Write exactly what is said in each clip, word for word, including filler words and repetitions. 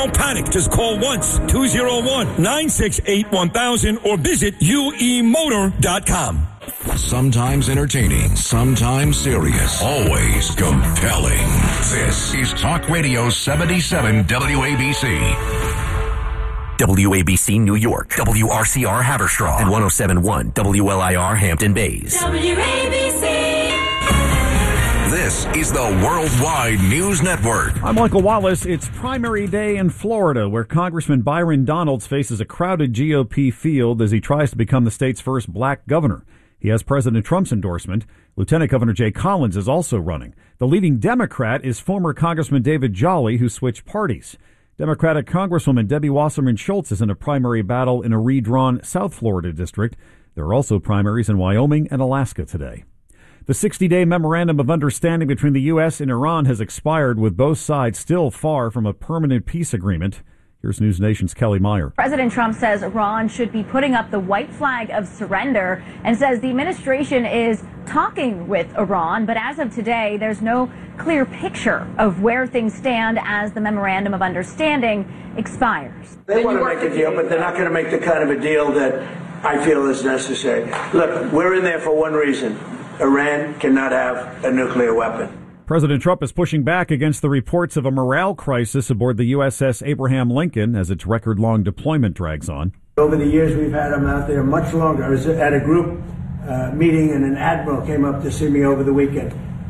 Don't panic. Just call once, two oh one, nine six eight, one thousand or visit U E motor dot com. Sometimes entertaining, sometimes serious, always compelling. This is Talk Radio seventy-seven W A B C. W A B C New York, W R C R Haverstraw, and one oh seven point one W L I R Hampton Bays. W A B C. This is the Worldwide News Network. I'm Michael Wallace. It's primary day in Florida, where Congressman Byron Donalds faces a crowded G O P field as he tries to become the state's first black governor. He has President Trump's endorsement. Lieutenant Governor Jay Collins is also running. The leading Democrat is former Congressman David Jolly, who switched parties. Democratic Congresswoman Debbie Wasserman Schultz is in a primary battle in a redrawn South Florida district. There are also primaries in Wyoming and Alaska today. The sixty-day memorandum of understanding between the U S and Iran has expired, with both sides still far from a permanent peace agreement. Here's News Nation's Kelly Meyer. President Trump says Iran should be putting up the white flag of surrender and says the administration is talking with Iran. But as of today, there's no clear picture of where things stand as the memorandum of understanding expires. They want to make a deal, but they're not going to make the kind of a deal that I feel is necessary. Look, we're in there for one reason. Iran cannot have a nuclear weapon. President Trump is pushing back against the reports of a morale crisis aboard the U S S Abraham Lincoln as its record-long deployment drags on. Over the years, we've had them out there much longer. I was at a group uh, meeting, and an admiral came up to see me over the weekend.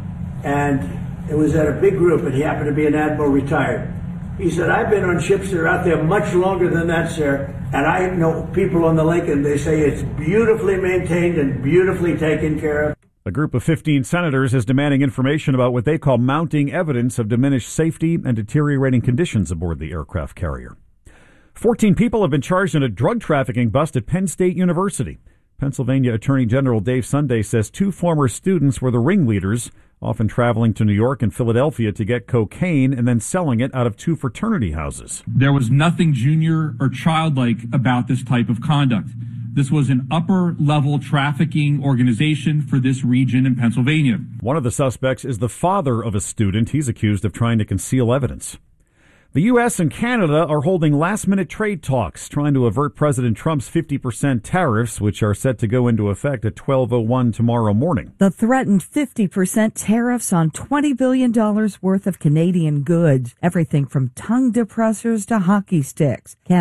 And it was at a big group, and he happened to be an admiral retired. He said, I've been on ships that are out there much longer than that, sir. And I know people on the Lincoln, they say it's beautifully maintained and beautifully taken care of. A group of fifteen senators is demanding information about what they call mounting evidence of diminished safety and deteriorating conditions aboard the aircraft carrier. Fourteen people have been charged in a drug trafficking bust at Penn State University. Pennsylvania Attorney General Dave Sunday says two former students were the ringleaders, often traveling to New York and Philadelphia to get cocaine and then selling it out of two fraternity houses. There was nothing junior or childlike about this type of conduct. This was an upper-level trafficking organization for this region in Pennsylvania. One of the suspects is the father of a student. He's accused of trying to conceal evidence. The U S and Canada are holding last-minute trade talks, trying to avert President Trump's fifty percent tariffs, which are set to go into effect at twelve oh one tomorrow morning. The threatened fifty percent tariffs on twenty billion dollars worth of Canadian goods, everything from tongue depressors to hockey sticks.